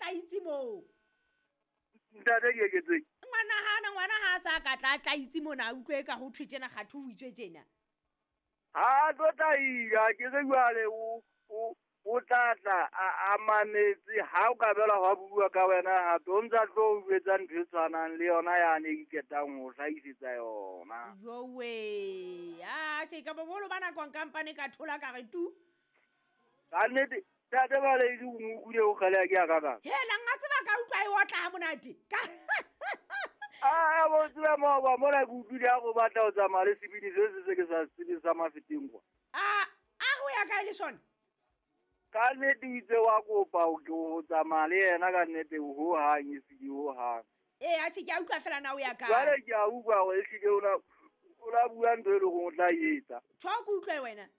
tla itse mo ntate ke eketseng ngwana ha sa ka tla itse mona utlwe ka go thwetsena ga thu o itse tjena ha tota ila ke re jwale o tlatla a mametse ha o ka bela go bua ka wena gape o ntse a tlo o etsa ntho e tshwanang le yona yane e iketang go tlhaisetsa yona jowe tje ka bobolo ba nakwang kampane ka thola ka re tu ka nnete tate baledi o mo ukule go kgelea ke ya kakang hela nga tseba ka utlwa e otla ha monate a bo tseba moba mola ke utlwile ya go batla go tsamaya le sebini se se ke sa tsebe sa mafeteng kwa a go ya kae le sona ka nnete o itse wa kopa go tsamaya le yena ka nnete ho hang e sedi ho hang a tjhe ke a utlwa fela na o ya kae jwale ke a utlwa go e hlile o la bua ntho e le go o tla etsa tsho ke utlwe wena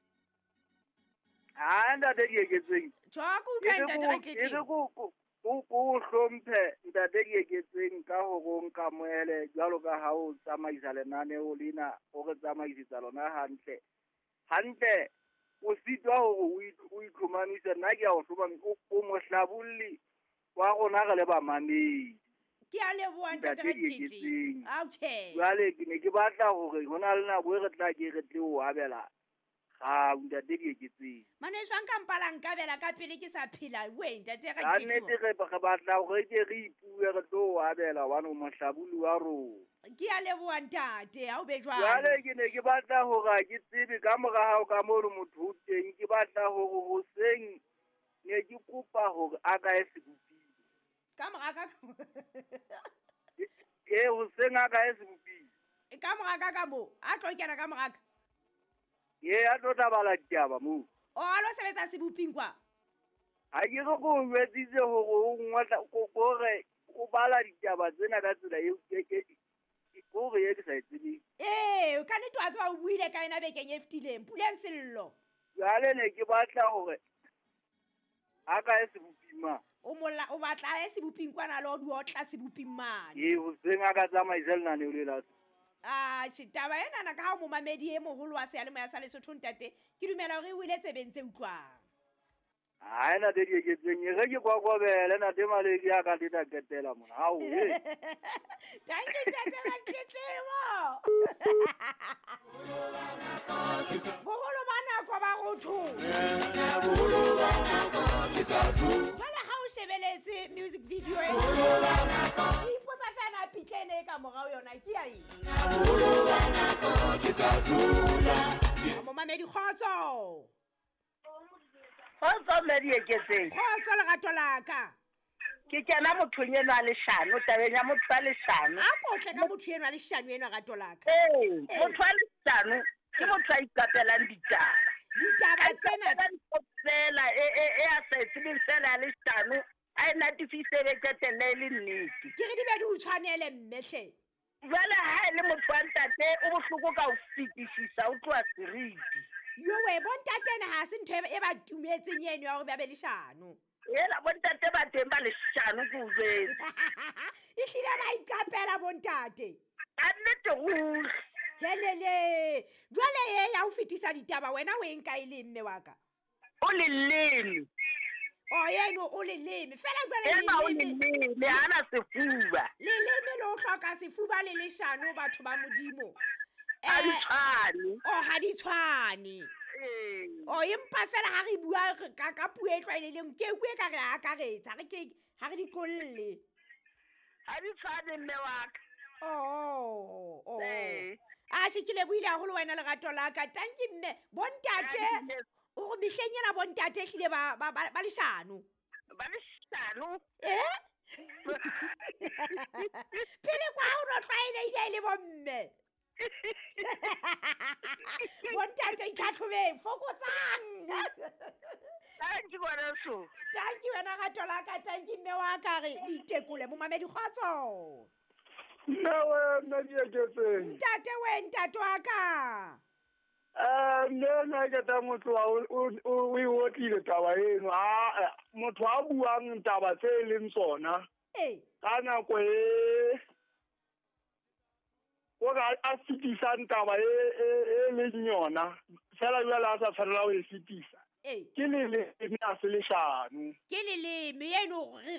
ha ntate ke eketseng tsho ke utlwe ntate ga tle o hlomphe ntate ke eketseng ka go go nka moele jwalo ka ha o tsamaisa lenaneo lena o re tsamaisetsa lona hantle o sitwa gore o itlhomamise nna ke a go tlhomamisa o mohlabolli wa gona re le bamamedi ke a leboa ntate ga tletse jwale ke ne ke batla gore go na le nako e re tla ke re tle o abela ga ntate ke eketseng maneso a nkampala nkabela ka pele ke sa phela we ntate ka nnete re batla gore ke re ipue re tlo o abela wane o mohlaboli wa rona ke a leboa ntate ha o be jwalo jwale ke ne ke batla gore a ke tsebe ka mora hao ka mo re motho o teng ke batla gore hoseng ne ke kopa gore a ka e sebopile ka mora ka hoseng a ka e sebopile ka mora ka mo a tlo kena ka mora ka a tlo tabala ditaba moo o a lo sebetsa seboping kwa ha ke re ko wetsitse gore o ngwatla gore o bala ditaba tsena ka tsela eo gore ye ke sa etsebeng ka nnete wa tseba o buile ka ena bekeng e fetileng puleng sello jwale ne ke batla gore a ka e seboping ma o batla e seboping kwana le o di otla seboping mane hoseng a ka tsamaisa lenaneo le la taba enana ka ha o momamedi e moholo wa seyalemoya sa Lesotho ntate ke dumela hore o ile tsebeng tse utlwang ha ena te di eketseng ge ke kokobele nate maledi a ka teta ketela mona ao thank you tate la tletlebo boholo ba nako ba gotho jwale ha o shebeletse music video e ipotsa fela pitlene ka morao yona ke ya eng momamedi kgotso Kgotso mme di eketseng. Kgotso lerato la ka. Ke kena mothong eno a leshano tabeng ya motho a leshano. A kotle ka motho eno a leshano eno rato la ka. Motho a leshano ke motho a ikapelang ditaba. Ditaba tsena fela e a sa tsebeng fela a leshano a natifise le ketelle le nnete. Ke re di be di o tshwanele mmehle. Jwale ha le motho wa ntate o bohloko ka o fetisisa o tloa seriti. Yo we bontate na ha se ntho e ba tumetseng eno ya hore ba be leshano. Ela bontate ba teng ba leshano go jwetsa. E hlile ba ikapela bontate. A nnete go helele jwale ye ya o fetisa ditaba wena o eng ka ile mme wa ka o leleme yeno o leleme fela jwale leleme ana sefuba leleme lo hloka sefuba le leshano batho ba modimo a di tshwane ha di tshwane empa fela ha re bua ka puo e tlwaeleleng ke bue ka re akaretsa ha re di qolle ha di tshwane mme wa ka ke lebohile haholo wena lerato la ka tanki mme bontate o go mehlengela bontate hlile ba leshano pele kwa o no tlwaelehile le bomme bontate itlhatlhobeng fokotsang tanki wena rato la ka tanki mme wa ka re itekole momamedi kgotso nna di eketseng ntate wa ka nna ke ta motho o e otlile taba eno motho a buang taba tse e leng tsona ka nako o ga a fetisang taba e leng yona fela jwale a sa tshwanela o e fetisa ke leleme a se leshano ke leleme eno